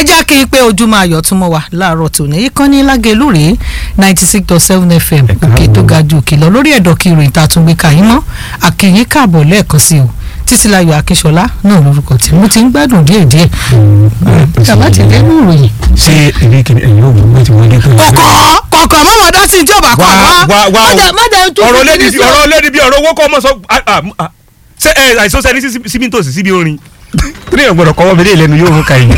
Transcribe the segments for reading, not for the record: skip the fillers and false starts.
jẹ́ kí n pé ojúmọ́ ayọ̀ tún mọ́ wa láàárọ̀ tòní ìkànnì Lágelú rèé 96.7 FM òkè tó ga jù òkè lọ lórí ẹ̀dọ̀ kí ìròyìn tá a tún gbé ka yín mọ́ àkìyín káàbọ̀ lẹ́ẹ̀kan sí o Títílayọ̀ Akínsọ́lá náà lórúkọ tí mo ti ń gbádùn díẹ̀díẹ̀ bàbá ti dé ní ìròyìn. ṣé èmi kìíní ẹ̀yin ò mọ̀ tí wọ́n dé tó. kọ̀ọ̀kan mọ́mọ́ dá sí ìjọba kọ̀ọ̀kan ọ̀rọ̀ lẹ́ni bí ọ̀rọ̀ owó kọ́ ọmọ sọ ṣé àìsàn sẹ́ni síbi tòsí síbi orin tí èèyàn gbọ́dọ̀ kọ́wọ́ mi dé ìlẹ́nu yóò mú ka yìí.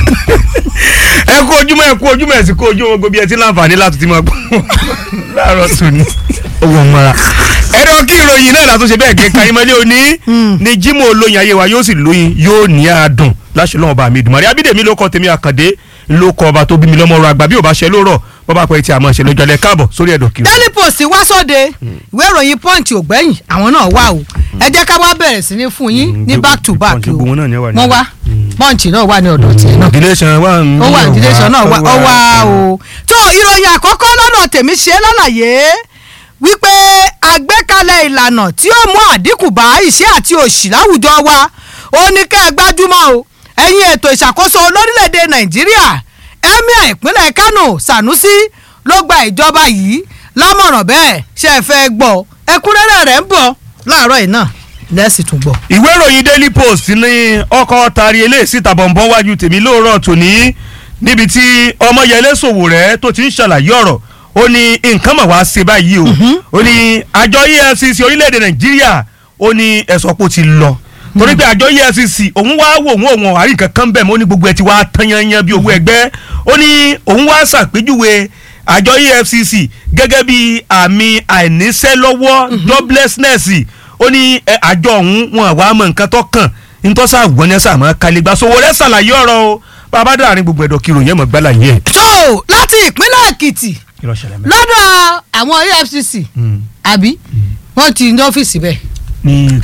ẹ kú ojúmọ́ ẹ̀ sì kú ojú wọn gbogbo ẹ̀ tí láǹfààní láti ti máa gbọ́ láàárọ̀ tòní owó mọ́ra. ẹ̀rọ kí ìròyìn náà látúnṣe bẹ́ẹ̀ kẹ́ka ìmọ̀lẹ́ òní ni Jímọ̀ olóyin ayé wa yóò sì lóyin yóò ní àádùn láṣẹ lọ́wọ́ bá mi dùn mọ́rí Abídèmí ló kọ́ tèmi Àkàndé ló kọ́ ọba tó bí mi lọ́mọ ọrọ̀ àgbà bí ò bá ṣe lórọ̀ bọ́ bá pẹ́ tí a máa ṣe lọ́jọ́ alẹ́ káàbọ̀ sórí ẹ̀dọ̀ kiri. Daily Post wá sóde ìwé ìròyìn Punch ò gbẹ̀yìn àwọn náà wà o ẹ jẹ́ ká wá bẹ̀rẹ̀ sí ní fún yín ní back to back o wọ́n wá Punch náà wà ní ọ̀dọ̀ tiẹ̀ náà ó wà Dilation náà ó wà o. tó ìròyìn àkọ́kọ́ lọ́nà tèmi ṣe lálàyé wípé àgbékalẹ̀ ìlànà tí ó mú àdínkù bá ìṣẹ́ àti òṣì láwùjọ wa ó ní kẹ́ ẹ gbájúmọ́ o ẹ̀yin ètò ìṣàkóso lórílẹ̀‐èdè Nàìjíríà Emir ìpínlẹ̀ Kánò Sanusi ló gba ìjọba yìí lámọ̀ràn bẹ́ẹ̀ ṣe é fẹ́ gbọ́ ẹ̀kúnrẹ́rẹ́ rẹ̀ ń bọ̀ láàárọ̀ yìí náà lẹ́sìn tún gbọ́. ìwé ìròyìn Daily Post ní ọkọ̀ tari eléyìí síta bọ̀m̀bọ̀n wájú tèmi lóòrọ̀ tòní níbi tí Ọmọyẹlé Sowore tó ti ń ṣàlàyé ọ̀rọ̀ ó ní nǹkan mà wá ṣe báyìí o ó ní àjọ EFCC orílẹ̀-èdè Nàìjíríà ó ní ẹ̀sọ́ pò ti lọ torí pé àjọ EFCC òun wá wò wọ́n àrí nǹkan kan bẹ̀ mọ́ ó ní gbogbo ẹ̀ ti wá tán yanyan bí owó ẹgbẹ́ ó ní òun wá ṣàpèjúwe àjọ EFCC gẹ́gẹ́ bí àmì àìníṣẹ́ lọ́wọ́ joblessness ó ní àjọ ọ̀hún wọn àwa mọ̀ nǹkan tó kàn nítòsá àgbọ̀nẹ́sà mọ́ kálígbà Sowore ṣàlàyé ọ̀rọ̀ o bàbá dàrin gbogbo ẹ̀dọ̀ kiri òyìnbó gbálà yẹ. tó láti ìpínlẹ̀ Èkìtì lọ́dọ̀ àwọn EFCC àbí wọ́n ti ní ọ́fíìsì bẹ́ẹ̀. ní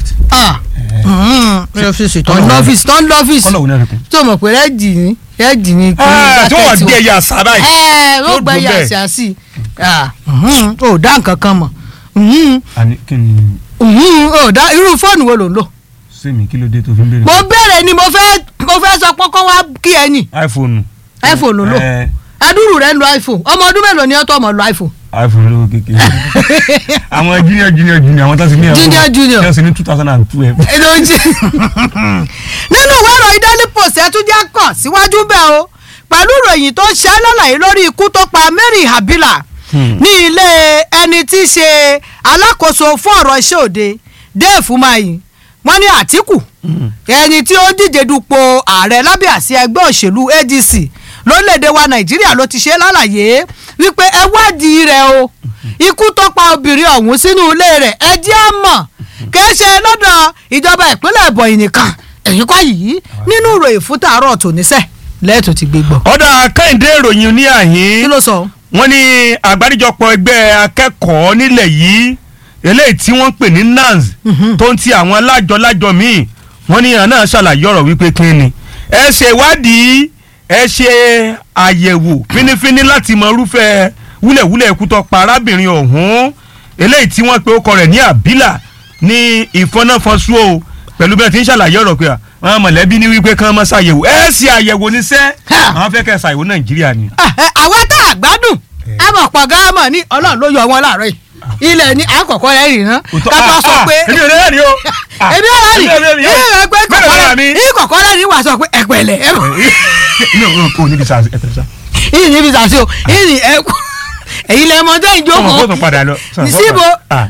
EFCC tó ń lọ́fíìsì tó mọ̀ pé rẹ́ẹ̀dì ni tí wọ́n gbé ẹyà àṣà báyìí ó gbé ẹyà àṣà sí ó dá nǹkan kan mọ̀ ó dá irú fóònù wo ló ń lò. sèmi kí ló dé tó fi ń béèrè. mo béèrè ni mo fẹ́ sọ pọ́kọ́ wá kí ẹ nì. iPhone ló lò adúrú rẹ̀ ń lo iPhone ọmọ ọdún mélòó ni ọ́ tó ọmọ lo iPhone. iPhone lówó kékeré àwọn junior àwọn tó ti ní junior ní 2012. nínú ìwé ìròyìn Daily Post ẹ tún jẹ́ kàn síwájú bẹ́ẹ̀ o pẹ̀lú ìròyìn tó ṣe lálàyé lórí ikú tó pa Mary Habila ní ilé ẹni tí í ṣe alákòóso fún ọ̀rọ̀ iṣẹ́ òde Dave Umahi wọ́n ní Àtíkù ẹni tí ó díje dupò ààrẹ lábẹ́ àsíá ẹgbẹ́ òṣèlú ADC lórílẹ̀‐èdè wa Nàìjíríà ló ti ṣe lálàyé wípé ẹ wádìí rẹ̀ o ikú tó pa obìnrin ọ̀hún sínú ilé rẹ̀ ẹ jẹ́ á mọ̀ kìí ṣe lọ́dọ̀ ìjọba ìpínlẹ̀ Ebonyi nìkan ẹ̀yìn kọ́ yìí nínú ìròyìn fún tààrọ̀ tòníṣẹ́ lẹ́ẹ̀tọ́ ti gbé gbọ́. ọ̀dà Kẹ́hìndé ìròyìn ní àhín kí ló sọ. wọ́n ní àgbáríjọpọ̀ ẹgbẹ́ akẹ́kọ̀ọ́ nílẹ̀ yìí eléyìí tí wọ́n ń pè ní NANS tó ń ti àwọn lájọ míì wọ́n ní àná ṣàlàyé ọ̀rọ̀ wípé kí ni ẹ ṣe ìwádìí ẹ ṣe àyẹ̀wò fínífíní láti mọ irúfẹ́ wúlẹ̀wúlẹ̀ ikú tó pa arábìnrin ọ̀hún eléyìí tí wọ́n pe ó kọ rẹ̀ ní Àbílà ní ìfọ́náfọ́sù o pẹ̀lú bẹ́ẹ̀ tí ń ṣàlàyé ọ̀rọ̀ pé àwọn mọ̀lẹ́bí ní wípé kán mọ́ ṣàyẹ̀wò ẹ ṣe àyẹ̀wò níṣẹ́ àwọn fẹ́ kẹ́ ṣàyẹ̀wò Nàìjíríà ni. àwọn tá a gbádùn ẹ mọ̀ pọ̀ gáàmọ̀ ní Ọlọ́run ló yọ wọn láàárọ̀ yìí ilẹ̀ ní àkọ́kọ́ rẹ̀ rìn ná ká sọ pé èmi ò rẹ́ rí o èmi ò rẹ́ rí èmi kọ̀kọ́ rẹ̀ rí wà sọ pé ẹ̀pẹ̀lẹ̀ kò níbi sàásì ẹ̀pẹ̀lẹ̀ sá. ìyìn níbi sàásì o ìyìn ẹ̀kú èyí lẹ mọ jẹ́ ìjókòó síbo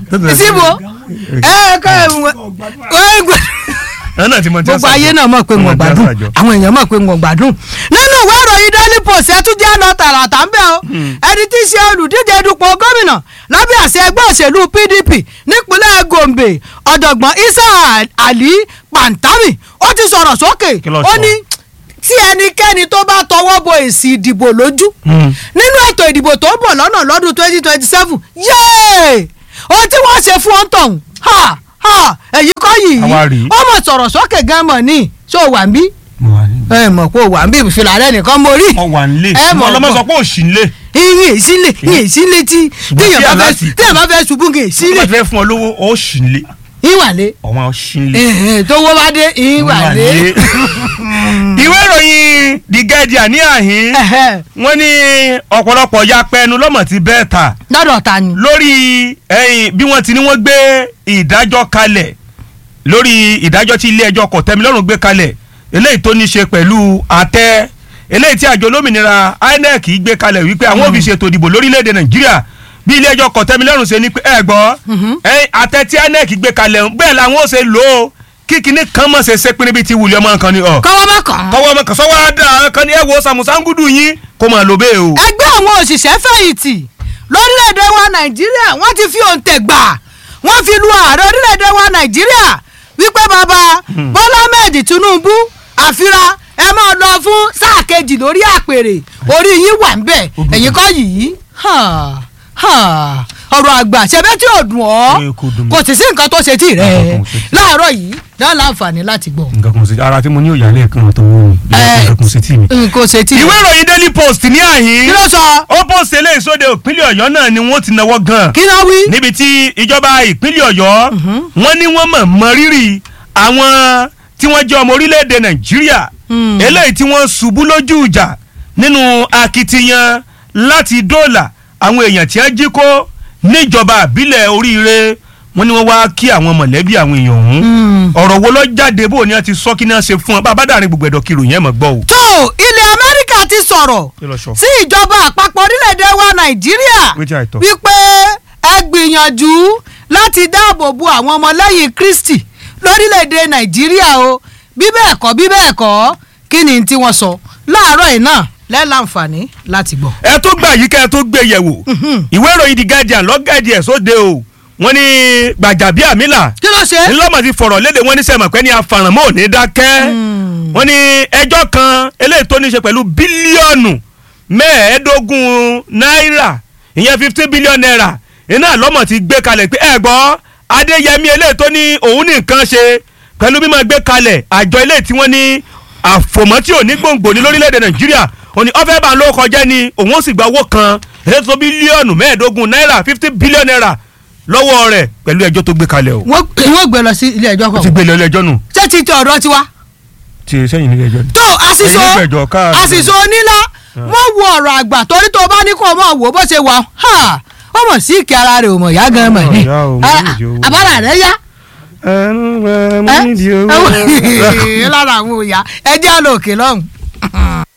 gbogbo ayé náà mọ̀ pé wọ́n gbádùn àwọn èèyàn mọ̀ pé wọ́n gbádùn nínú ìwé ìròyìn Daily Post ẹ tún jẹ́ lọ tààràtà ń bẹ̀ o ẹni tí í ṣe olùdíje dupò gómìnà lábẹ́ àṣẹ ẹgbẹ́ òṣèlú PDP nípínlẹ̀ Gombe ọ̀jọ̀gbọ́n Isa Ali Pantami ó ti sọ̀rọ̀ sókè ó ní tí ẹnikẹ́ni tó bá tọwọ́ bọ èsì ìdìbò lójú nínú ètò ìdìbò tó ń bọ̀ lọ́nà lọ́dún 2027 yéé ohun tí wọ́n ṣe fún ọ̀ntọ̀hún èyí kọ́ yìí ó mọ̀ sọ̀rọ̀ sókè gan mọ̀ ní ṣó wà ń bí ẹ mọ̀ pé ó wà ń bí ìfìlà rẹ̀ nìkan mo rí ẹ mọ̀ ọlọ́mọ sọ pé ò sí nílé. ìyìn ìsílẹ̀ tí téèyàn bá fẹ́ ṣubú kì í sílẹ̀. bá fẹ́ fún ọ lówó ó sì nílé. ìwàlé ọmọ ṣílẹ̀ tó wọ́ bá dé ìwàlé. ìwé ìròyìn The Guardian ní àhín wọ́n ní ọ̀pọ̀lọpọ̀ ya pẹnu lọ́mọ̀ ti bẹ́ẹ̀ ta lọ́dọ̀ ta ni. lórí bí wọ́n ti ní wọ́n gbé ìdájọ́ kalẹ̀ lórí ìdájọ́ tí ilé ẹjọ́ kòtẹ́milọ́rùn gbé kalẹ̀ eléyìí tó ní ṣe pẹ̀lú àtẹ eléyìí tí àjọ olómìnira INEC gbé kalẹ̀ wípé àwọn òbí ṣètò ìdìbò lórílẹ̀‐èdè Nàìjíríà bí ilé ẹjọ́ kòtẹ́milọ́rùn ṣe ní pé ẹ gbọ́ àtẹ tí INEC gbé kalẹ̀ bẹ́ẹ̀ làwọn ó ṣe lò ó kíkiní kan mọ̀ ṣe ṣépin níbi tí wùlẹ̀ ọmọ kan ni ọ̀. kọ́wọ́ mọ̀kàn sọ́wọ́ àdá kan ní ẹ wo sàmùsàngùdù yín kó máa lò bẹ́ẹ̀ o. ẹgbẹ́ àwọn òṣìṣẹ́ fẹ̀yìntì lórílẹ̀‐èdè wa Nàìjíríà wọ́n ti fi òǹtẹ̀ gbà wọ́n fi lu ààrẹ orílẹ̀‐èdè wa Nàìjíríà wípé bàbá Bọ́lá Ahmed Tinubu àfira ẹ máa lọ fún sáà kejì lórí àpèrè orí yín wà ń bẹ̀ ẹ̀yìn kọ́ yìí ọ̀rọ̀ àgbà ṣẹbẹ́ tí ò dùn ọ́ kò sì sí nǹkan tó ṣe tí rẹ̀ láàárọ̀ yìí náà láǹfààní láti gbọ́. nǹkan kò sí ara tí mo ní òyàlẹ̀ kan tó wọ́n mi nǹkan kò sí tí mi. nǹkan ṣe tí. ìwé ìròyìn Daily Post ní àhín. kí ló sọ. ó pòsè lé ìsóde ìpínlẹ̀ Ọ̀yọ́ náà ni wọ́n ti náwó gan. kí ló wí. níbi tí ìjọba ìpínlẹ̀ Ọ̀yọ́ wọ́n ní wọ́n mọ̀ rírì àwọn tí wọ́n jẹ́ ọmọ orílẹ̀-èdè Nàìjíríà eléyìí tí wọ́n ṣubú lójú ìjà nínú akitiyan láti dóòlà àwọn èèyàn tí wọ́n jí kó níjọba àbílẹ̀ Oríire wọ́n ní wọ́n wá kí àwọn mọ̀lẹ́bí àwọn èèyàn ọ̀hún ọ̀rọ̀ wo ló jáde bó ni wọ́n ti sọ kí ni wọ́n ṣe fún ọ bàbá dàrin gbogbo ẹ̀dọ̀ kiri yẹn mọ̀ gbọ́ o. tó ilẹ̀ Amẹ́ríkà ti sọ̀rọ̀ sí ìjọba àpapọ̀ orílẹ̀-èdè wa Nàìjíríà wípé ẹ gbìyànjú láti dáàbò bo àwọn ọmọlẹ́yìn Kristi lórílẹ̀-èdè Nàìjíríà o bí bẹ́ẹ̀ kọ́ kí ni tí wọ́n sọ láàárọ̀ yìí náà lẹ́láǹfààní láti gbọ́. ẹ tó gbà yìí kẹ́ ẹ tó gbé yẹ̀wò ìwé ìròyìn The Guardian lọ́gàdì ẹ̀ sóde o wọ́n ní Gbajabiamila kí ló ṣe. ńlọ́mọ̀ ti fọ̀rọ̀ léde wọ́n ní sẹ́mọ̀ pé ní afàrànmọ́ ò ní dákẹ́ wọ́n ní ẹjọ́ kan eléyìí tó ní ṣe pẹ̀lú bílíọ̀nù 15 náírà ìyẹn 15 billion naira iná lọ́mọ̀ ti gbé kalẹ̀ pé ẹ gbọ́ Adéyẹmí eléyìí tó ní òun ní nǹkan ṣe pẹ̀lú mímọ́ gbé kalẹ̀ àjọ eléyìí tí wọ́n ní àfòmọ́ tí ò ní gbòǹgbò ní lórílẹ̀‐èdè Nàìjíríà òní ọ̀fẹ́ bá ló kọjá ni òun ó sì gba owó kan èyí tó bílíọ̀nù 15 náírà 50 billion naira lọ́wọ́ rẹ̀ pẹ̀lú ẹjọ́ tó gbé kalẹ̀ o. wọ́n gbé lọ sí ilé ẹjọ́ kan. ó ti gbé lọ ilé ẹjọ́ nù. ṣé ti tẹ ọ̀dọ́ tiwa. ti sẹ́yìn nílé ẹjọ́ ni. tó àṣìṣe onílá wọ́n wo ọ̀rọ̀ àgbà torí tó bá ní kó o mọ̀ wò bó ṣe wà ó mọ̀ sí ìkí ara rẹ̀ ò mọ̀ yá gan mọ̀ ní. àbára rẹ̀ yá. lára àwọn òòyà ẹ jẹ́ àlọ́ òkè lọ́hùn.